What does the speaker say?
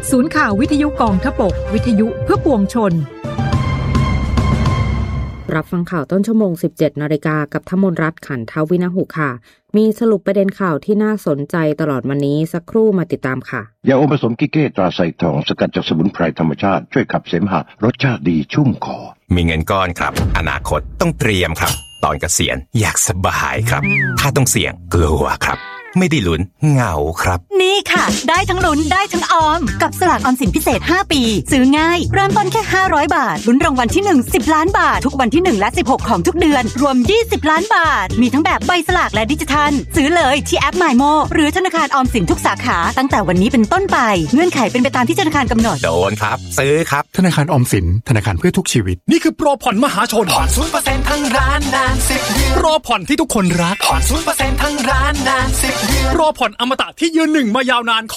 ศูนย์ข่าววิทยุกองทพบกวิทยุเพื่อปวงชนรับฟังข่าวต้นชั่วโมง 17 นาฬิกากับธมนรัตน์ขันทวินหุค่ะมีสรุปประเด็นข่าวที่น่าสนใจตลอดวันนี้สักครู่มาติดตามค่ะยาอมผสมกิเก้ตราไซทองสกัดจากสมุนไพรธรรมชาติช่วยขับเสมหะรสชาติดีชุ่มคอมีเงินก้อนครับอนาคตต้องเตรียมครับตอนเกษียณอยากสบายครับถ้าต้องเสี่ยงกลัวครับไม่ได้ลุ้นเหงาครับนี่ค่ะได้ทั้งลุ้นได้ทั้งออมกับสลากออมสินพิเศษ5ปีซื้อง่ายเริ่มต้นแค่500บาทลุ้นรางวัลที่1 10ล้านบาททุกวันที่1และ16ของทุกเดือนรวม20ล้านบาทมีทั้งแบบใบสลากและดิจิทัลซื้อเลยที่แอป MyMo หรือธนาคารออมสินทุกสาขาตั้งแต่วันนี้เป็นต้นไปเงื่อนไขเป็นไปตามที่ธนาคารกำหนดโดนครับซื้อครับธนาคารออมสินธนาคารเพื่อทุกชีวิตนี่คือโปรผ่อนมหาชนผ่อน 0% ทั้งร้านนาน10เดือนโปรผ่อนที่ทุกคนรักผ่อน 0% ทั้งร้านนาน10เดือนโปรผ่อนอมตะที่ยืนหนึ่งมายาวนาน